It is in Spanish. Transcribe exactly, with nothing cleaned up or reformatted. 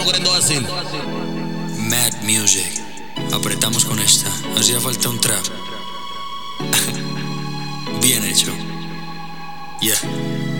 estamos queriendo decir. Mad Music. Apretamos con esta. Hacía falta un trap. Bien hecho. Yeah.